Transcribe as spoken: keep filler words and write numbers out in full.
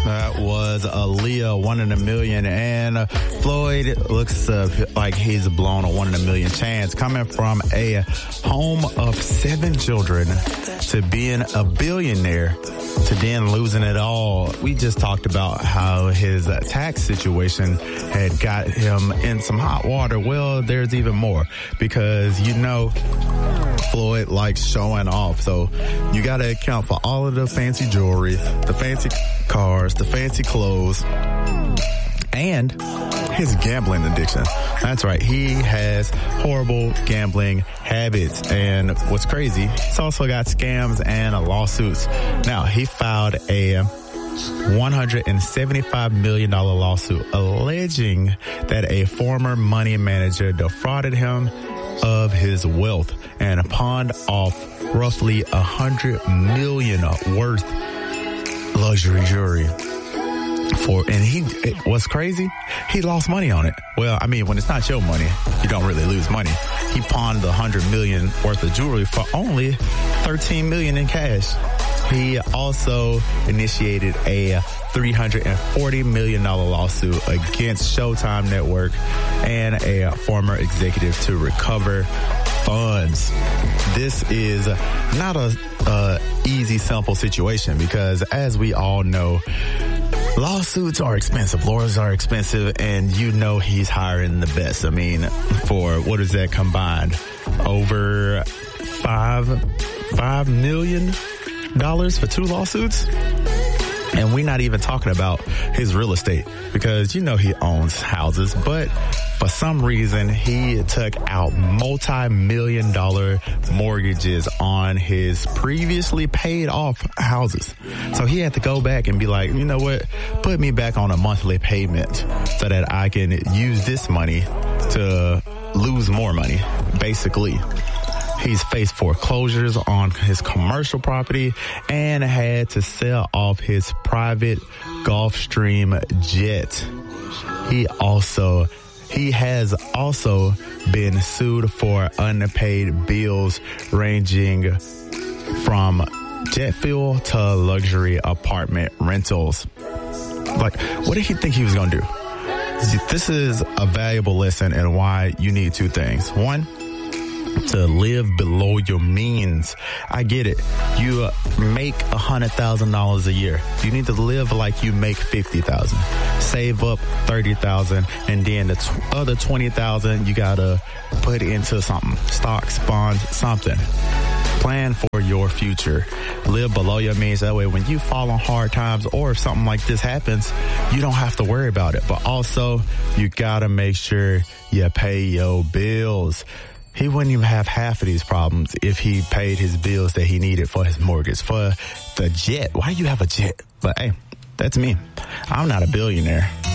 That was Aaliyah, One in a Million, and Floyd looks uh, like he's blown a one in a million chance, coming from a home of seven children to being a billionaire to then losing it all. We just talked about how his uh, tax situation had got him in some hot water. Well, there's even more, because you know Floyd likes showing off. So you got to account for all of the fancy jewelry, the fancy cars, the fancy clothes, and his gambling addiction. That's right. He has horrible gambling habits. And what's crazy, he's also got scams and lawsuits. Now, he filed a one hundred seventy-five million dollars lawsuit alleging that a former money manager defrauded him of his wealth and pawned off roughly one hundred million dollars worth luxury jewelry. For, and he, it, what's crazy, he lost money on it. Well, I mean, when it's not your money, you don't really lose money. He pawned the one hundred million dollars worth of jewelry for only thirteen million dollars in cash. He also initiated a three hundred forty million dollars lawsuit against Showtime Network and a former executive to recover funds. This is not a, a easy, simple situation, because as we all know, lawsuits are expensive, lawyers are expensive, and you know he's hiring the best. I mean, for what is that combined? Over five, five million dollars for two lawsuits? And we're not even talking about his real estate, because you know he owns houses, but for some reason he took out multi-million dollar mortgages on his previously paid off houses. So he had to go back and be like, you know what, put me back on a monthly payment so that I can use this money to lose more money, basically. He's faced foreclosures on his commercial property and had to sell off his private Gulfstream jet. He also, he has also been sued for unpaid bills ranging from jet fuel to luxury apartment rentals. Like, what did he think he was going to do? This is a valuable lesson in why you need two things. One, to live below your means. I get it. You uh, make one hundred thousand dollars a year. You need to live like you make fifty thousand dollars. Save up thirty thousand dollars, and then the t- other twenty thousand dollars you got to put into something. Stocks, bonds, something. Plan for your future. Live below your means. That way, when you fall on hard times or if something like this happens, you don't have to worry about it. But also, you got to make sure you pay your bills. He wouldn't even have half of these problems if he paid his bills that he needed for his mortgage, for the jet. Why do you have a jet? But hey, that's me. I'm not a billionaire.